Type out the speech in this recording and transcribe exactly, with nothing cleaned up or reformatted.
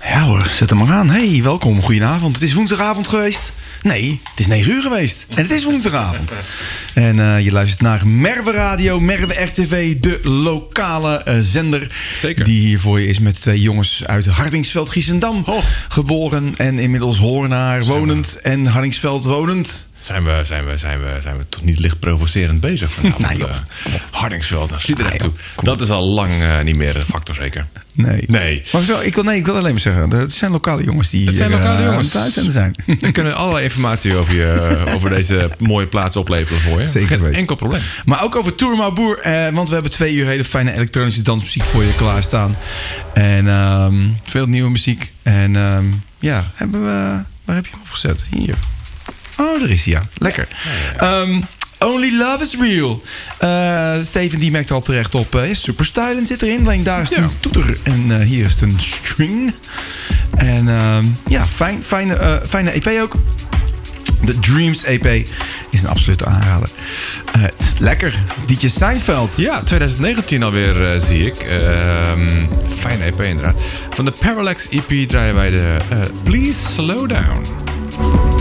Ja hoor, zet hem maar aan. Hey, welkom, goedenavond. Het is woensdagavond geweest. Nee, het is negen uur geweest. En het is woensdagavond. En uh, je luistert naar Merwe Radio, Merwe R T V, de lokale uh, zender. Zeker. Die hier voor je is met twee jongens uit Hardingsveld, Giessendam. Oh. Geboren en inmiddels Hoornaar wonend en Hardingsveld wonend. Zijn we, zijn, we, zijn, we, zijn we toch niet licht provocerend bezig vanavond? Nou, joh. Uh, Hardingsveld, daar zit er echt Ah, toe. Dat is al lang uh, niet meer een factor, zeker. Nee. Nee. Maar zo, ik, wil, nee ik wil alleen maar zeggen, het zijn lokale jongens die het zijn hier, lokale uh, jongens. aan het uitzenden zijn. We kunnen allerlei informatie over, je, over deze mooie plaats opleveren voor je. Zeker Geen weten. enkel probleem. Maar ook over Tour Boer, eh, want we hebben twee uur hele fijne elektronische dansmuziek voor je klaarstaan. En um, veel nieuwe muziek. En um, ja, hebben we... Waar heb je hem opgezet? Hier. Oh, daar is hij, ja. Lekker. Ja, ja, ja. Um, Only Love is Real. Uh, Steven die merkt al terecht op. Uh, super Stylen zit erin. Alleen daar is het ja. een toeter. En uh, hier is het een string. En uh, ja, fijn, fijne, uh, fijne E P ook. De Dreams E P is een absolute aanrader. Uh, het is lekker. Dietje Seinfeld. Ja, twintig negentien alweer uh, zie ik. Uh, fijne E P inderdaad. Van de Parallax E P draaien wij de uh, Please Slow Down.